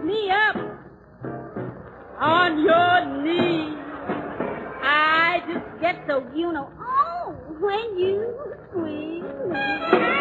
me up on your knee. I just get so, oh, when you squeeze me.